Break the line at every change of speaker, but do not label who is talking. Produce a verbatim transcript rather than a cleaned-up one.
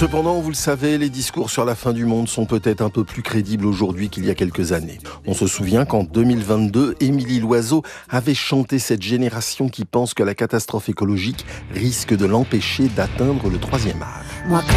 Cependant, vous le savez, les discours sur la fin du monde sont peut-être un peu plus crédibles aujourd'hui qu'il y a quelques années. On se souvient qu'en deux mille vingt-deux, Émilie Loiseau avait chanté cette génération qui pense que la catastrophe écologique risque de l'empêcher d'atteindre le troisième âge.
Moi,